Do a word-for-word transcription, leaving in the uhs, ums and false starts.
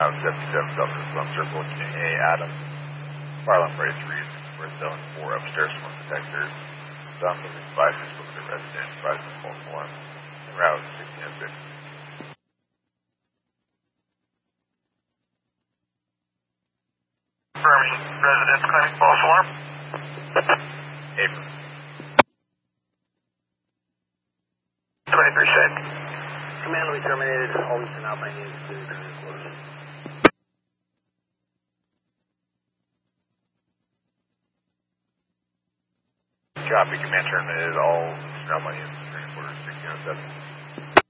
Route seventy-seven South Islam Circle, Unit A, Adam. Fire alarm raised reads for zone four upstairs smoke detector. Some moving devices for the resident, advised to false alarm. En route sixteen oh six. Confirming. Residents claiming false alarm. April. twenty-three sec. Command will be terminated. Always send out by name to the close. Copy. Command terminated. All surround money in three quarters sixteen oh seven.